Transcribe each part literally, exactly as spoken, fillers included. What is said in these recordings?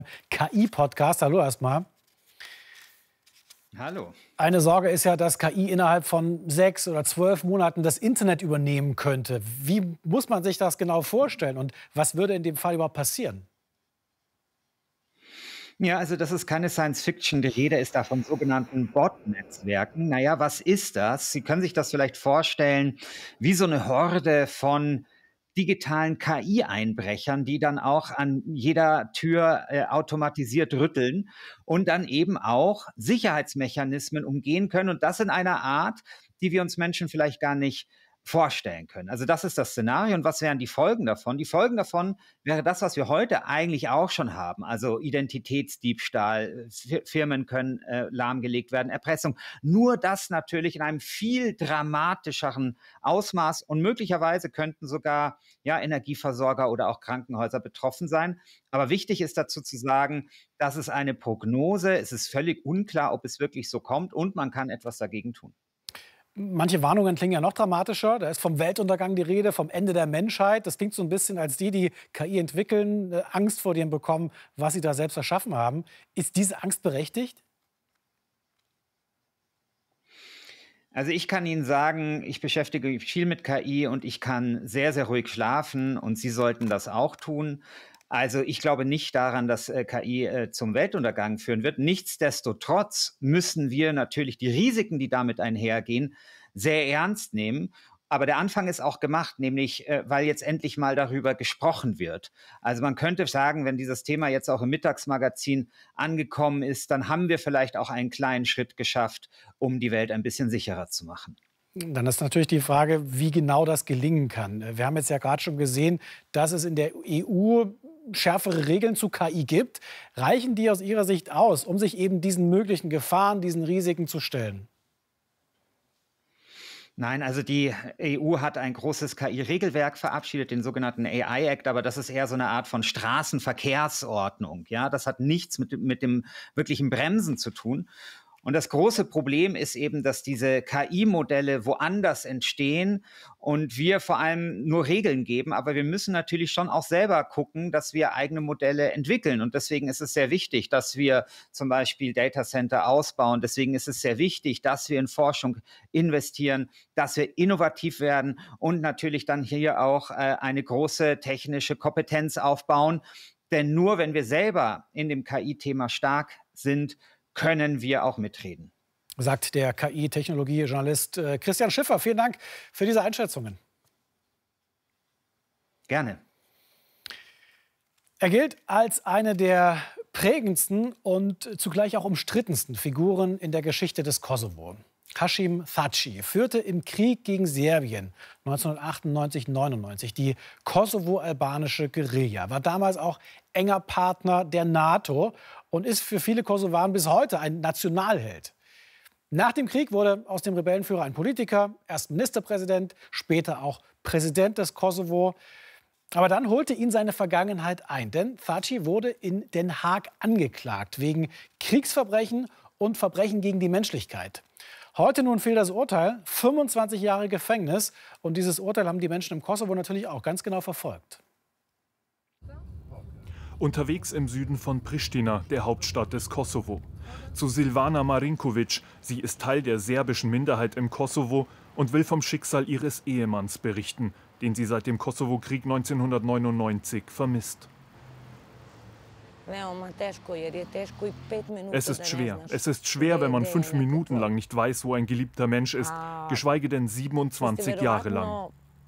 K I-Podcast. Hallo erstmal. Hallo. Eine Sorge ist ja, dass K I innerhalb von sechs oder zwölf Monaten das Internet übernehmen könnte. Wie muss man sich das genau vorstellen und was würde in dem Fall überhaupt passieren? Ja, also das ist keine Science Fiction. Die Rede ist da von sogenannten Bot-Netzwerken. Naja, was ist das? Sie können sich das vielleicht vorstellen wie so eine Horde von digitalen K I-Einbrechern, die dann auch an jeder Tür äh, automatisiert rütteln und dann eben auch Sicherheitsmechanismen umgehen können. Und das in einer Art, die wir uns Menschen vielleicht gar nicht vorstellen können. Also das ist das Szenario. Und was wären die Folgen davon? Die Folgen davon wäre das, was wir heute eigentlich auch schon haben. Also Identitätsdiebstahl, Fi- Firmen können äh, lahmgelegt werden, Erpressung. Nur das natürlich in einem viel dramatischeren Ausmaß und möglicherweise könnten sogar ja, Energieversorger oder auch Krankenhäuser betroffen sein. Aber wichtig ist dazu zu sagen, das ist eine Prognose. Es ist völlig unklar, ob es wirklich so kommt und man kann etwas dagegen tun. Manche Warnungen klingen ja noch dramatischer. Da ist vom Weltuntergang die Rede, vom Ende der Menschheit. Das klingt so ein bisschen, als die, die K I entwickeln, äh, Angst vor dem bekommen, was sie da selbst erschaffen haben. Ist diese Angst berechtigt? Also ich kann Ihnen sagen, ich beschäftige mich viel mit K I und ich kann sehr, sehr ruhig schlafen und Sie sollten das auch tun. Also ich glaube nicht daran, dass äh, K I äh, zum Weltuntergang führen wird. Nichtsdestotrotz müssen wir natürlich die Risiken, die damit einhergehen, sehr ernst nehmen. Aber der Anfang ist auch gemacht, nämlich äh, weil jetzt endlich mal darüber gesprochen wird. Also man könnte sagen, wenn dieses Thema jetzt auch im Mittagsmagazin angekommen ist, dann haben wir vielleicht auch einen kleinen Schritt geschafft, um die Welt ein bisschen sicherer zu machen. Dann ist natürlich die Frage, wie genau das gelingen kann. Wir haben jetzt ja gerade schon gesehen, dass es in der E U schärfere Regeln zu K I gibt. Reichen die aus Ihrer Sicht aus, um sich eben diesen möglichen Gefahren, diesen Risiken zu stellen? Nein, also die E U hat ein großes K I-Regelwerk verabschiedet, den sogenannten A I Act, aber das ist eher so eine Art von Straßenverkehrsordnung. Ja, das hat nichts mit, dem- mit dem wirklichen Bremsen zu tun. Und das große Problem ist eben, dass diese K I-Modelle woanders entstehen und wir vor allem nur Regeln geben. Aber wir müssen natürlich schon auch selber gucken, dass wir eigene Modelle entwickeln. Und deswegen ist es sehr wichtig, dass wir zum Beispiel Datacenter ausbauen. Deswegen ist es sehr wichtig, dass wir in Forschung investieren, dass wir innovativ werden und natürlich dann hier auch äh, eine große technische Kompetenz aufbauen. Denn nur wenn wir selber in dem K I-Thema stark sind, können wir auch mitreden. Sagt der K I-Technologie-Journalist äh, Christian Schiffer. Vielen Dank für diese Einschätzungen. Gerne. Er gilt als eine der prägendsten und zugleich auch umstrittensten Figuren in der Geschichte des Kosovo. Haşim Thaçi führte im Krieg gegen Serbien neunzehnhundertachtundneunzig neunundneunzig die kosovo-albanische Guerilla, war damals auch enger Partner der NATO und ist für viele Kosovaren bis heute ein Nationalheld. Nach dem Krieg wurde aus dem Rebellenführer ein Politiker, erst Ministerpräsident, später auch Präsident des Kosovo. Aber dann holte ihn seine Vergangenheit ein, denn Thaçi wurde in Den Haag angeklagt wegen Kriegsverbrechen und Verbrechen gegen die Menschlichkeit. Heute nun fiel das Urteil, fünfundzwanzig Jahre Gefängnis. Und dieses Urteil haben die Menschen im Kosovo natürlich auch ganz genau verfolgt. Unterwegs im Süden von Pristina, der Hauptstadt des Kosovo. Zu Silvana Marinkovic. Sie ist Teil der serbischen Minderheit im Kosovo und will vom Schicksal ihres Ehemanns berichten, den sie seit dem Kosovo-Krieg neunzehnhundertneunundneunzig vermisst. Es ist schwer. Es ist schwer, wenn man fünf Minuten lang nicht weiß, wo ein geliebter Mensch ist, geschweige denn siebenundzwanzig Jahre lang.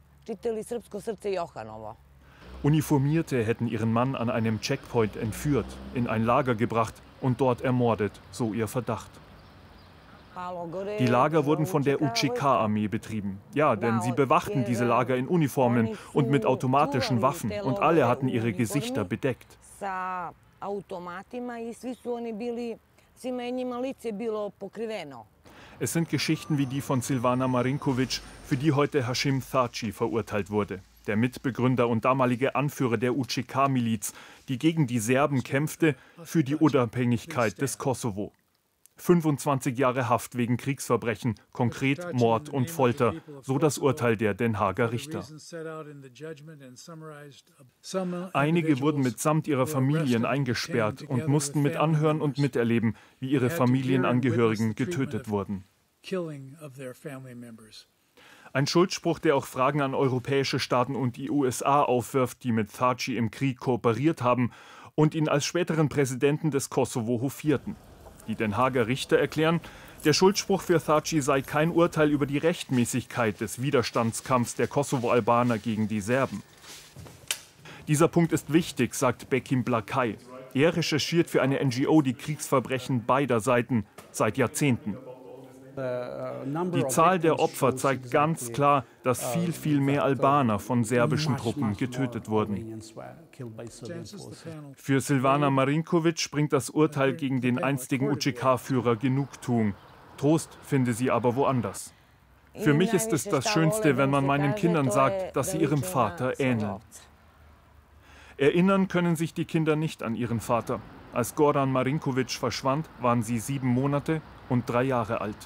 Uniformierte hätten ihren Mann an einem Checkpoint entführt, in ein Lager gebracht und dort ermordet, so ihr Verdacht. Die Lager wurden von der U C K-Armee betrieben. Ja, denn sie bewachten diese Lager in Uniformen und mit automatischen Waffen und alle hatten ihre Gesichter bedeckt. Es sind Geschichten wie die von Silvana Marinkovic, für die heute Haşim Thaçi verurteilt wurde. Der Mitbegründer und damalige Anführer der U C K-Miliz, die gegen die Serben kämpfte für die Unabhängigkeit des Kosovo. fünfundzwanzig Jahre Haft wegen Kriegsverbrechen, konkret Mord und Folter, so das Urteil der Den Haager Richter. Einige wurden mitsamt ihrer Familien eingesperrt und mussten mit anhören und miterleben, wie ihre Familienangehörigen getötet wurden. Ein Schuldspruch, der auch Fragen an europäische Staaten und die U S A aufwirft, die mit Thaçi im Krieg kooperiert haben und ihn als späteren Präsidenten des Kosovo hofierten. Die Den Haager Richter erklären, der Schuldspruch für Thaçi sei kein Urteil über die Rechtmäßigkeit des Widerstandskampfs der Kosovo-Albaner gegen die Serben. Dieser Punkt ist wichtig, sagt Bekim Blakay. Er recherchiert für eine N G O die Kriegsverbrechen beider Seiten seit Jahrzehnten. Die Zahl der Opfer zeigt ganz klar, dass viel, viel mehr Albaner von serbischen Truppen getötet wurden. Für Silvana Marinković bringt das Urteil gegen den einstigen U C K-Führer Genugtuung. Trost finde sie aber woanders. Für mich ist es das Schönste, wenn man meinen Kindern sagt, dass sie ihrem Vater ähneln. Erinnern können sich die Kinder nicht an ihren Vater. Als Goran Marinković verschwand, waren sie sieben Monate und drei Jahre alt.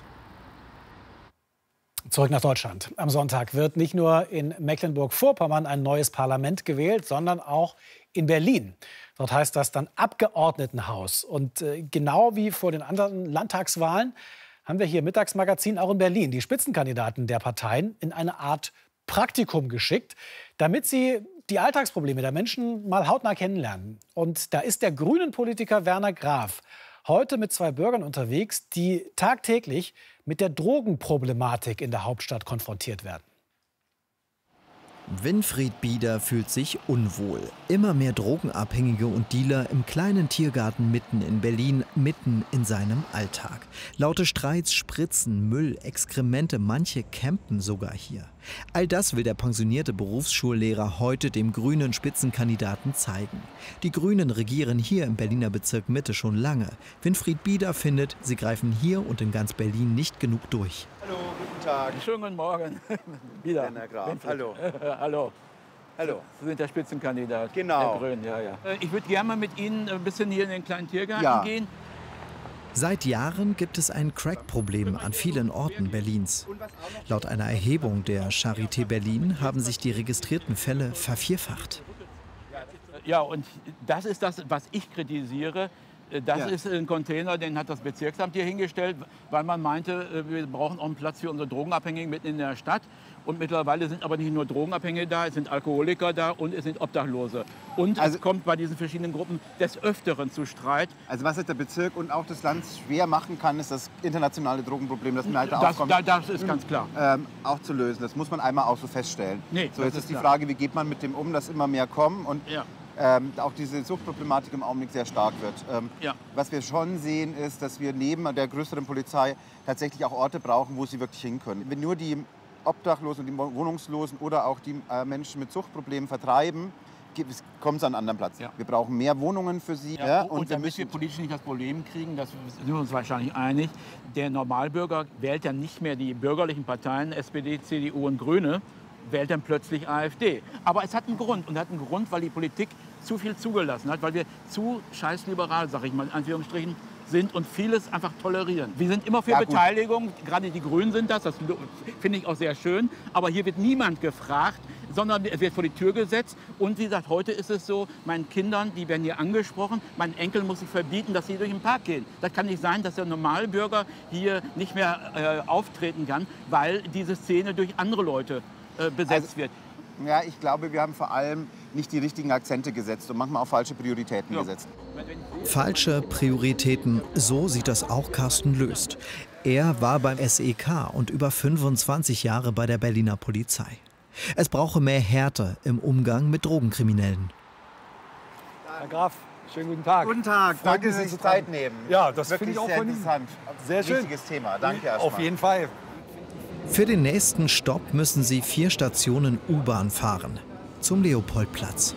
Zurück nach Deutschland. Am Sonntag wird nicht nur in Mecklenburg-Vorpommern ein neues Parlament gewählt, sondern auch in Berlin. Dort heißt das dann Abgeordnetenhaus. Und äh, genau wie vor den anderen Landtagswahlen haben wir hier im Mittagsmagazin auch in Berlin die Spitzenkandidaten der Parteien in eine Art Praktikum geschickt, damit sie die Alltagsprobleme der Menschen mal hautnah kennenlernen. Und da ist der Grünen-Politiker Werner Graf heute mit zwei Bürgern unterwegs, die tagtäglich mit der Drogenproblematik in der Hauptstadt konfrontiert werden. Winfried Bieder fühlt sich unwohl. Immer mehr Drogenabhängige und Dealer im kleinen Tiergarten mitten in Berlin, mitten in seinem Alltag. Laute Streits, Spritzen, Müll, Exkremente, manche campen sogar hier. All das will der pensionierte Berufsschullehrer heute dem grünen Spitzenkandidaten zeigen. Die Grünen regieren hier im Berliner Bezirk Mitte schon lange. Winfried Bieder findet, sie greifen hier und in ganz Berlin nicht genug durch. Hallo, guten Tag. Schönen guten Morgen. Wieder. Graf. Hallo. Hallo. Hallo. Sie sind der Spitzenkandidat. Genau. Der Grünen, ja, ja. Ich würde gerne mal mit Ihnen ein bisschen hier in den kleinen Tiergarten ja. gehen. Seit Jahren gibt es ein Crack-Problem an vielen Orten Berlins. Laut einer Erhebung der Charité Berlin haben sich die registrierten Fälle vervierfacht. Ja, und das ist das, was ich kritisiere. Das ja. ist ein Container, den hat das Bezirksamt hier hingestellt, weil man meinte, wir brauchen auch einen Platz für unsere Drogenabhängigen mitten in der Stadt. Und mittlerweile sind aber nicht nur Drogenabhängige da, es sind Alkoholiker da und es sind Obdachlose. Und also, es kommt bei diesen verschiedenen Gruppen des Öfteren zu Streit. Also was der Bezirk und auch das Land schwer machen kann, ist das internationale Drogenproblem, das mir halt das, aufkommt. Da, das ist ganz klar. Ähm, auch zu lösen. Das muss man einmal auch so feststellen. Nee, so, jetzt ist, ist die Frage, wie geht man mit dem um, dass immer mehr kommen und ja. ähm, auch diese Suchtproblematik im Augenblick sehr stark wird. Ähm, ja. Was wir schon sehen, ist, dass wir neben der größeren Polizei tatsächlich auch Orte brauchen, wo sie wirklich hin können. Wenn nur die Obdachlosen, die Wohnungslosen oder auch die äh, Menschen mit Suchtproblemen vertreiben, kommen sie an einen anderen Platz. Ja. Wir brauchen mehr Wohnungen für sie. Ja, ja, und, und damit wir politisch nicht das Problem kriegen, das sind wir uns wahrscheinlich einig, der Normalbürger wählt ja nicht mehr die bürgerlichen Parteien, S P D, C D U und Grüne, wählt dann plötzlich AfD. Aber es hat einen Grund. Und hat einen Grund, weil die Politik zu viel zugelassen hat, weil wir zu scheißliberal, sage ich mal in Anführungsstrichen, sind und vieles einfach tolerieren. Wir sind immer für ja, Beteiligung, gerade die Grünen sind das, das finde ich auch sehr schön. Aber hier wird niemand gefragt, sondern es wird vor die Tür gesetzt. Und wie gesagt, heute ist es so, meinen Kindern, die werden hier angesprochen, meinen Enkeln muss ich verbieten, dass sie durch den Park gehen. Das kann nicht sein, dass der Normalbürger hier nicht mehr äh, auftreten kann, weil diese Szene durch andere Leute äh, besetzt also, wird. Ja, ich glaube, wir haben vor allem nicht die richtigen Akzente gesetzt und manchmal auch falsche Prioritäten ja. gesetzt. Falsche Prioritäten, so sieht das auch Carsten Löst. Er war beim S E K und über fünfundzwanzig Jahre bei der Berliner Polizei. Es brauche mehr Härte im Umgang mit Drogenkriminellen. Herr Graf, schönen guten Tag. Guten Tag, danke, dass Sie sich Zeit nehmen. Ja, das finde ich auch sehr von Ihnen. interessant. Sehr schön. Wichtiges Thema, danke erstmal. Auf jeden Fall. Für den nächsten Stopp müssen sie vier Stationen U-Bahn fahren. Zum Leopoldplatz.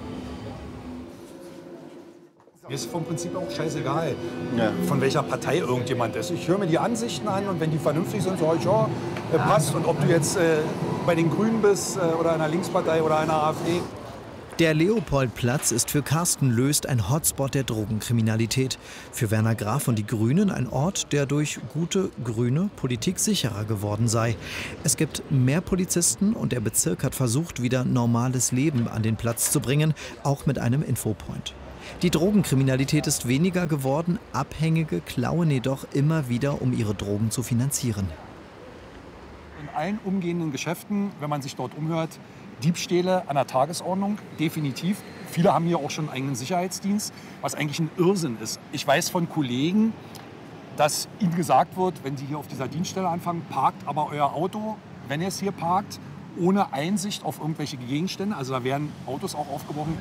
Mir ist vom Prinzip auch scheißegal, ja. von welcher Partei irgendjemand ist. Ich höre mir die Ansichten an und wenn die vernünftig sind, sage ich, ja, äh, passt. Und ob du jetzt äh, bei den Grünen bist äh, oder einer Linkspartei oder einer AfD. Der Leopoldplatz ist für Carsten Löst ein Hotspot der Drogenkriminalität. Für Werner Graf und die Grünen ein Ort, der durch gute grüne Politik sicherer geworden sei. Es gibt mehr Polizisten und der Bezirk hat versucht, wieder normales Leben an den Platz zu bringen, auch mit einem Infopoint. Die Drogenkriminalität ist weniger geworden, Abhängige klauen jedoch immer wieder, um ihre Drogen zu finanzieren. In allen umgehenden Geschäften, wenn man sich dort umhört, Diebstähle an der Tagesordnung, definitiv. Viele haben hier auch schon einen eigenen Sicherheitsdienst, was eigentlich ein Irrsinn ist. Ich weiß von Kollegen, dass ihnen gesagt wird, wenn sie hier auf dieser Dienststelle anfangen, parkt aber euer Auto, wenn ihr es hier parkt, ohne Einsicht auf irgendwelche Gegenstände. Also da werden Autos auch aufgebrochen.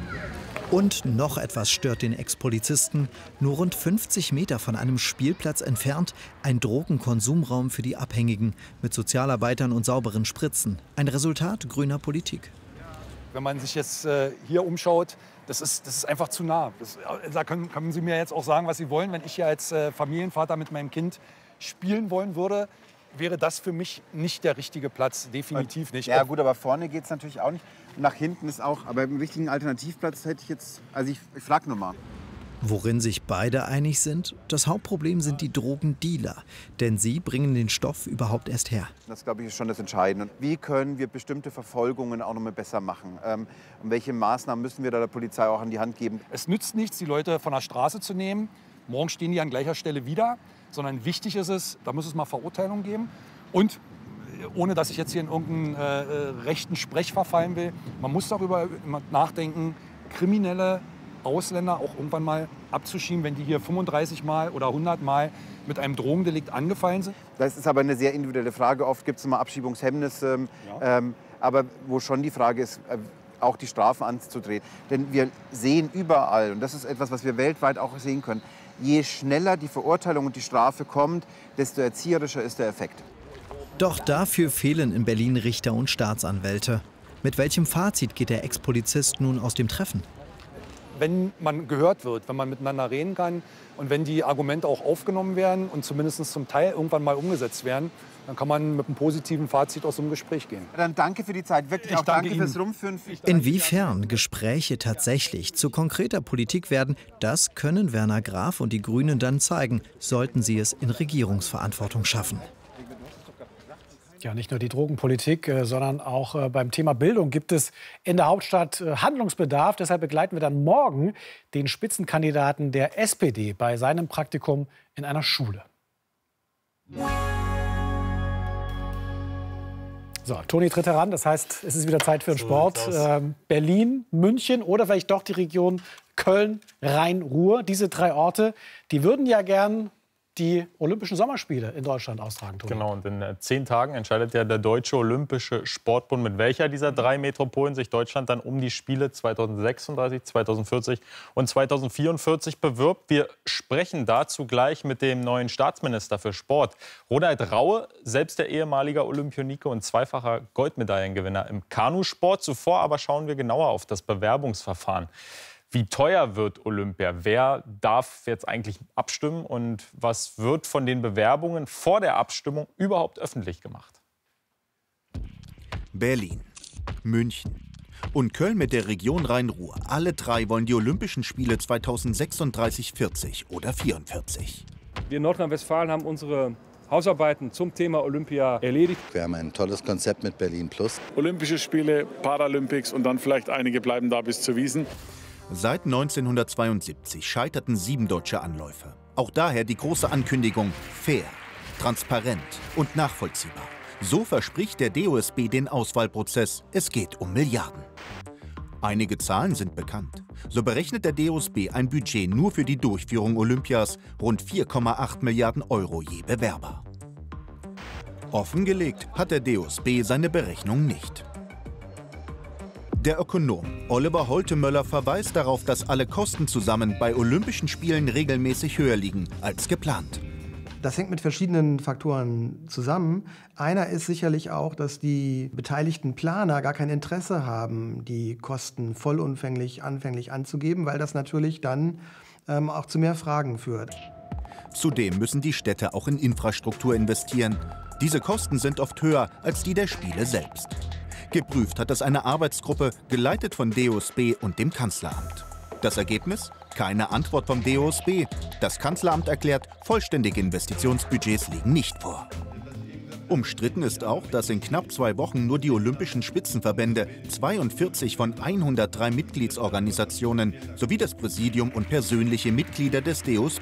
Und noch etwas stört den Ex-Polizisten. Nur rund fünfzig Meter von einem Spielplatz entfernt ein Drogenkonsumraum für die Abhängigen mit Sozialarbeitern und sauberen Spritzen. Ein Resultat grüner Politik. Wenn man sich jetzt äh, hier umschaut, das ist, das ist einfach zu nah. Das, da können, können Sie mir jetzt auch sagen, was Sie wollen. Wenn ich hier als äh, Familienvater mit meinem Kind spielen wollen würde, wäre das für mich nicht der richtige Platz. Definitiv nicht. Ja gut, aber vorne geht es natürlich auch nicht. Nach hinten ist auch, aber im richtigen Alternativplatz hätte ich jetzt, also ich, ich frage nur mal. Worin sich beide einig sind, das Hauptproblem sind die Drogendealer. Denn sie bringen den Stoff überhaupt erst her. Das, glaube ich, ist schon das Entscheidende. Wie können wir bestimmte Verfolgungen auch noch mal besser machen? Ähm, und welche Maßnahmen müssen wir da der Polizei auch an die Hand geben? Es nützt nichts, die Leute von der Straße zu nehmen. Morgen stehen die an gleicher Stelle wieder. Sondern wichtig ist es, da muss es mal Verurteilung geben. Und ohne dass ich jetzt hier in irgendeinen äh, rechten Sprech verfallen will, man muss darüber nachdenken, kriminelle Ausländer auch irgendwann mal abzuschieben, wenn die hier fünfunddreißig Mal oder hundert Mal mit einem Drogendelikt angefallen sind. Das ist aber eine sehr individuelle Frage. Oft gibt es immer Abschiebungshemmnisse, ja. ähm, aber wo schon die Frage ist, äh, auch die Strafen anzudrehen. Denn wir sehen überall, und das ist etwas, was wir weltweit auch sehen können, je schneller die Verurteilung und die Strafe kommt, desto erzieherischer ist der Effekt. Doch dafür fehlen in Berlin Richter und Staatsanwälte. Mit welchem Fazit geht der Ex-Polizist nun aus dem Treffen? Wenn man gehört wird, wenn man miteinander reden kann und wenn die Argumente auch aufgenommen werden und zumindest zum Teil irgendwann mal umgesetzt werden, dann kann man mit einem positiven Fazit aus so einem Gespräch gehen. Dann danke für die Zeit, wirklich ich auch danke, danke fürs Rumführen. Inwiefern Gespräche tatsächlich zu konkreter Politik werden, das können Werner Graf und die Grünen dann zeigen, sollten sie es in Regierungsverantwortung schaffen. Ja, nicht nur die Drogenpolitik, sondern auch beim Thema Bildung gibt es in der Hauptstadt Handlungsbedarf. Deshalb begleiten wir dann morgen den Spitzenkandidaten der S P D bei seinem Praktikum in einer Schule. So, Toni tritt heran. Das heißt, es ist wieder Zeit für den so Sport. Ähm, Berlin, München oder vielleicht doch die Region Köln, Rhein-Ruhr. Diese drei Orte, die würden ja gern die Olympischen Sommerspiele in Deutschland austragen. Toni. Genau, und in zehn Tagen entscheidet ja der Deutsche Olympische Sportbund, mit welcher dieser drei Metropolen sich Deutschland dann um die Spiele zweitausendsechsunddreißig, zweitausendvierzig und zweitausendvierundvierzig bewirbt. Wir sprechen dazu gleich mit dem neuen Staatsminister für Sport, Ronald Raue, selbst der ehemalige Olympionike und zweifacher Goldmedaillengewinner im Kanusport. Zuvor aber schauen wir genauer auf das Bewerbungsverfahren. Wie teuer wird Olympia? Wer darf jetzt eigentlich abstimmen? Und was wird von den Bewerbungen vor der Abstimmung überhaupt öffentlich gemacht? Berlin, München und Köln mit der Region Rhein-Ruhr. Alle drei wollen die Olympischen Spiele zweitausendsechsunddreißig, vierzig oder vierundvierzig. Wir in Nordrhein-Westfalen haben unsere Hausarbeiten zum Thema Olympia erledigt. Wir haben ein tolles Konzept mit Berlin Plus. Olympische Spiele, Paralympics und dann vielleicht einige bleiben da bis zur Wiesn. Seit neunzehnhundertzweiundsiebzig scheiterten sieben deutsche Anläufe. Auch daher die große Ankündigung: fair, transparent und nachvollziehbar. So verspricht der D O S B den Auswahlprozess. Es geht um Milliarden. Einige Zahlen sind bekannt. So berechnet der D O S B ein Budget nur für die Durchführung Olympias, rund vier Komma acht Milliarden Euro je Bewerber. Offengelegt hat der D O S B seine Berechnung nicht. Der Ökonom Oliver Holtemöller verweist darauf, dass alle Kosten zusammen bei Olympischen Spielen regelmäßig höher liegen als geplant. Das hängt mit verschiedenen Faktoren zusammen. Einer ist sicherlich auch, dass die beteiligten Planer gar kein Interesse haben, die Kosten vollumfänglich anfänglich anzugeben, weil das natürlich dann ähm, auch zu mehr Fragen führt. Zudem müssen die Städte auch in Infrastruktur investieren. Diese Kosten sind oft höher als die der Spiele selbst. Geprüft hat das eine Arbeitsgruppe, geleitet von D O S B und dem Kanzleramt. Das Ergebnis? Keine Antwort vom D O S B. Das Kanzleramt erklärt, vollständige Investitionsbudgets liegen nicht vor. Umstritten ist auch, dass in knapp zwei Wochen nur die Olympischen Spitzenverbände, zweiundvierzig von hundertdrei Mitgliedsorganisationen sowie das Präsidium und persönliche Mitglieder des D O S